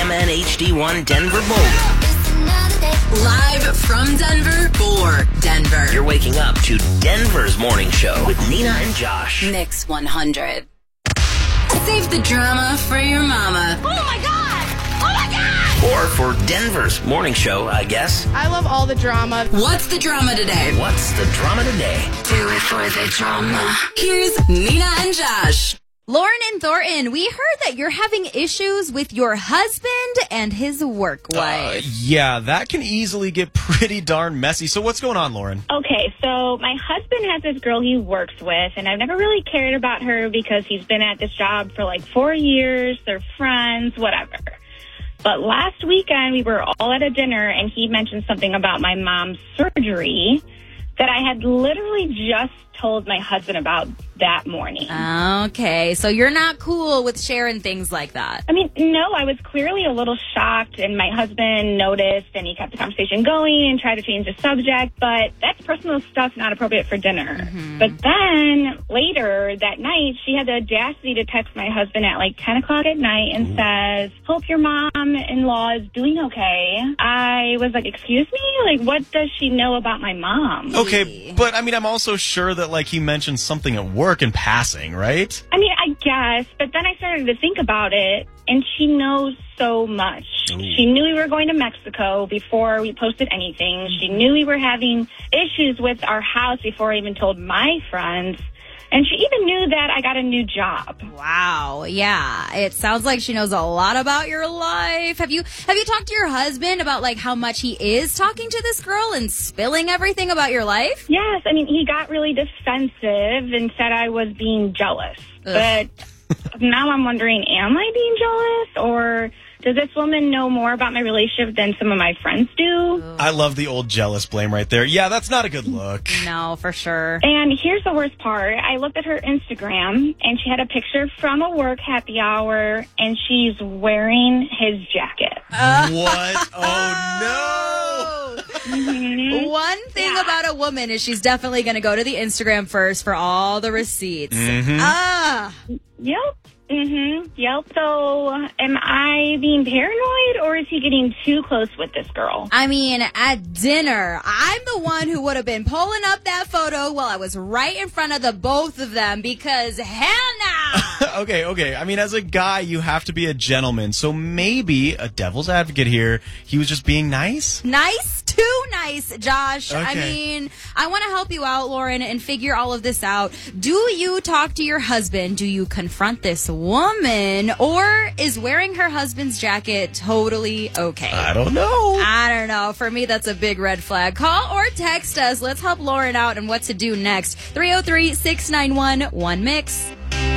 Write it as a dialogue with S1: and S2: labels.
S1: Drama and HD1 Denver Boulder.
S2: Live from Denver for Denver.
S1: You're waking up to Denver's morning show with Nina and Josh.
S2: Mix 100. Save the drama for your mama.
S3: Oh my God! Oh my God!
S1: Or for Denver's morning show, I guess.
S4: I love all the drama.
S2: What's the drama today?
S1: What's the drama today?
S2: Do it for the drama. Here's Nina and Josh.
S5: Lauren and Thornton, we heard that you're having issues with your husband and his work wife.
S6: Yeah, that can easily get pretty darn messy. So what's going on, Lauren?
S7: Okay, so my husband has this girl he works with, and I've never really cared about her because he's been at this job for like 4 years. They're friends, whatever. But last weekend, we were all at a dinner, and he mentioned something about my mom's surgery that I had literally just told my husband about that morning.
S5: Okay, so you're not cool with sharing things like that.
S7: I mean, no, I was clearly a little shocked, and my husband noticed, and he kept the conversation going and tried to change the subject, but that's personal stuff, not appropriate for dinner.
S5: Mm-hmm.
S7: But then, later that night, she had the audacity to text my husband at like 10 o'clock at night and says, "Hope your mom-in-law is doing okay." I was like, excuse me? Like, what does she know about my mom?
S6: Okay, but I mean, I'm also sure that like he mentioned something at work in passing, right?
S7: I mean, I guess, but then I started to think about it, and she knows so much.
S6: Ooh.
S7: She knew we were going to Mexico before we posted anything. She knew we were having issues with our house before I even told my friends. And she even knew that I got a new job.
S5: Wow, yeah. It sounds like she knows a lot about your life. Have you talked to your husband about like how much he is talking to this girl and spilling everything about your life?
S7: Yes, I mean, he got really defensive and said I was being jealous.
S5: Ugh.
S7: But now I'm wondering, am I being jealous? Or does this woman know more about my relationship than some of my friends do?
S6: I love the old jealous blame right there. Yeah, that's not a good look.
S5: No, for sure.
S7: And here's the worst part. I looked at her Instagram, and she had a picture from a work happy hour, and she's wearing his jacket.
S6: What? Oh, no!
S7: Mhm.
S5: One thing
S7: Yeah.
S5: about a woman is she's definitely going to go to the Instagram first for all the receipts. Ah.
S7: Yep. Yep. So am I being paranoid, or is he getting too close with this girl?
S5: I mean, at dinner, I'm the one who would have been pulling up that photo while I was right in front of the both of them because Hannah!
S6: Okay. I mean, as a guy, you have to be a gentleman. So maybe a devil's advocate here. He was just being nice?
S5: Nice? Too nice, Josh. I
S6: Okay.
S5: mean, I want to help you out, Lauren, and figure all of this out. Do you talk to your husband? Do you confront this woman? Or is wearing her husband's jacket totally okay?
S6: I don't know.
S5: I don't know. For me, that's a big red flag. Call or text us. Let's help Lauren out and what to do next. 303-691-1MIX.